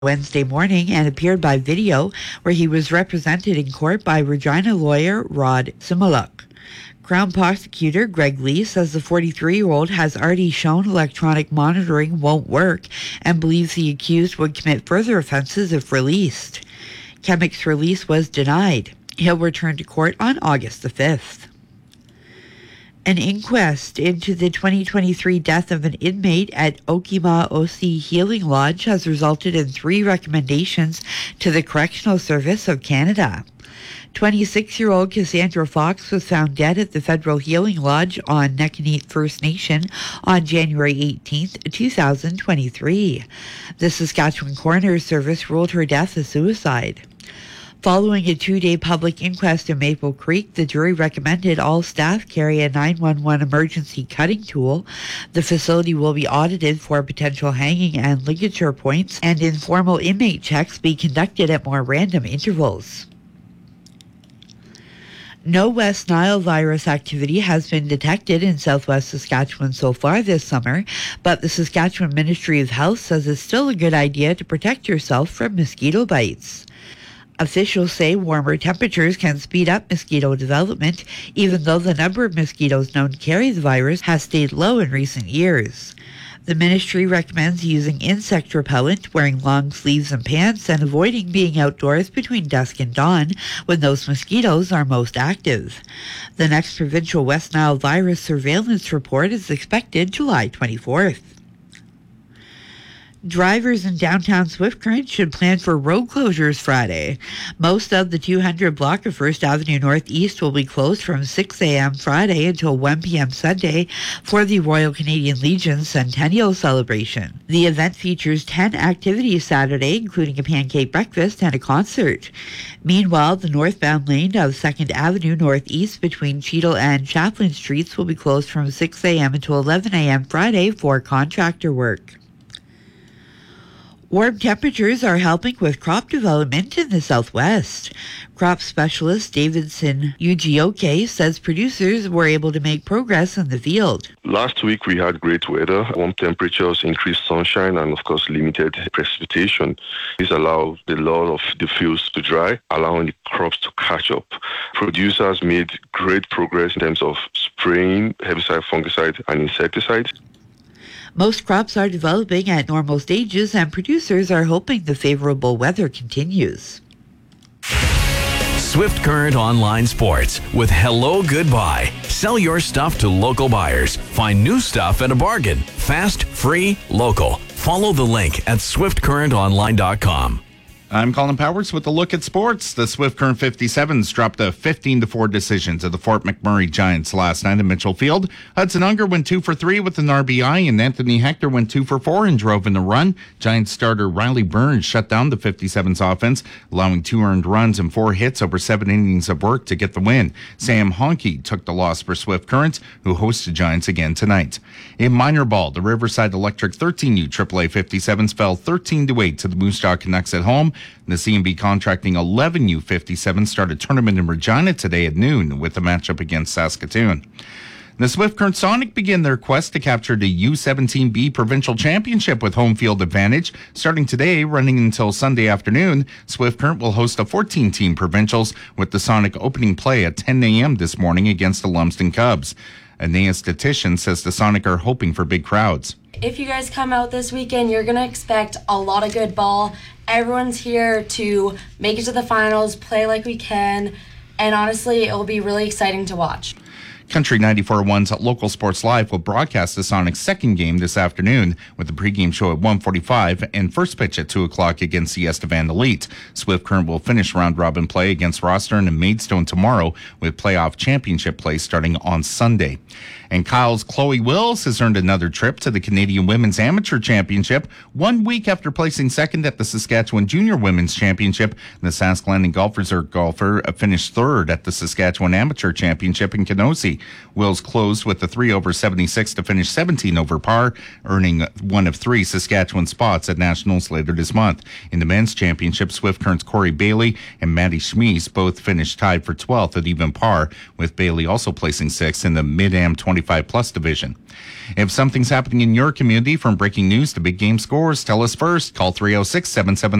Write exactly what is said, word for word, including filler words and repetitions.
Wednesday morning and appeared by video, where he was represented in court by Regina lawyer Rod Simuluk. Crown Prosecutor Greg Lee says the forty-three-year-old has already shown electronic monitoring won't work and believes the accused would commit further offenses if released. Kemick's release was denied. He'll return to court on August the fifth. An inquest into the twenty twenty-three death of an inmate at Okima-Osi Healing Lodge has resulted in three recommendations to the Correctional Service of Canada. twenty-six-year-old Cassandra Fox was found dead at the Federal Healing Lodge on Nekanit First Nation on January eighteenth, twenty twenty-three. The Saskatchewan Coroner's Service ruled her death a suicide. Following a two-day public inquest in Maple Creek, the jury recommended all staff carry a nine one one emergency cutting tool. The facility will be audited for potential hanging and ligature points, and informal inmate checks be conducted at more random intervals. No West Nile virus activity has been detected in southwest Saskatchewan so far this summer, but the Saskatchewan Ministry of Health says it's still a good idea to protect yourself from mosquito bites. Officials say warmer temperatures can speed up mosquito development, even though the number of mosquitoes known to carry the virus has stayed low in recent years. The ministry recommends using insect repellent, wearing long sleeves and pants, and avoiding being outdoors between dusk and dawn when those mosquitoes are most active. The next provincial West Nile virus surveillance report is expected July twenty-fourth. Drivers in downtown Swift Current should plan for road closures Friday. Most of the two hundred block of First Avenue Northeast will be closed from six a.m. Friday until one p.m. Sunday for the Royal Canadian Legion Centennial Celebration. The event features ten activities Saturday, including a pancake breakfast and a concert. Meanwhile, the northbound lane of Second Avenue Northeast between Cheadle and Chaplin Streets will be closed from six a.m. until eleven a.m. Friday for contractor work. Warm temperatures are helping with crop development in the southwest. Crop specialist Davidson Ugioke says producers were able to make progress in the field. Last week we had great weather, warm temperatures, increased sunshine, and of course limited precipitation. This allowed a lot of the fields to dry, allowing the crops to catch up. Producers made great progress in terms of spraying herbicide, fungicide, and insecticides. Most crops are developing at normal stages, and producers are hoping the favorable weather continues. Swift Current Online Sports with Hello Goodbye. Sell your stuff to local buyers. Find new stuff at a bargain. Fast, free, local. Follow the link at swift current online dot com. I'm Colin Powers with a look at sports. The Swift Current fifty-sevens dropped a fifteen to four decision to the Fort McMurray Giants last night at Mitchell Field. Hudson Unger went two for three with an R B I, and Anthony Hector went two for four and drove in the run. Giants starter Riley Burns shut down the fifty-sevens offense, allowing two earned runs and four hits over seven innings of work to get the win. Sam Honke took the loss for Swift Current, who hosts the Giants again tonight. In minor ball, the Riverside Electric thirteen U triple A fifty-sevens fell thirteen to eight to the Moose Jaw Canucks at home. The C M B contracting eleven U fifty-seven started tournament in Regina today at noon with a matchup against Saskatoon. The Swift Current Sonic begin their quest to capture the U seventeen B Provincial Championship with home field advantage. Starting today, running until Sunday afternoon, Swift Current will host a fourteen-team provincials with the Sonic opening play at ten a.m. this morning against the Lumsden Cubs. A N A A statistician says the Sonic are hoping for big crowds. If you guys come out this weekend, you're going to expect a lot of good ball. Everyone's here to make it to the finals, play like we can, and honestly, it will be really exciting to watch. Country ninety-four point one's Local Sports Live will broadcast the Sonic's second game this afternoon with the pregame show at one forty-five and first pitch at two o'clock against the Estevan Elite. Swift Current will finish round-robin play against Rostern and Maidstone tomorrow with playoff championship play starting on Sunday. And Kyle's Chloe Wills has earned another trip to the Canadian Women's Amateur Championship. One week after placing second at the Saskatchewan Junior Women's Championship, the Sask Landing Golf Resort golfer finished third at the Saskatchewan Amateur Championship in Kenosee. Wills closed with a three over seventy-six to finish seventeen over par, earning one of three Saskatchewan spots at Nationals later this month. In the men's championship, Swift Current's Corey Bailey and Matty Schmies both finished tied for twelfth at even par, with Bailey also placing sixth in the Mid-Am twenty-five plus division. If something's happening in your community, from breaking news to big game scores, tell us first. Call three oh six, seven seven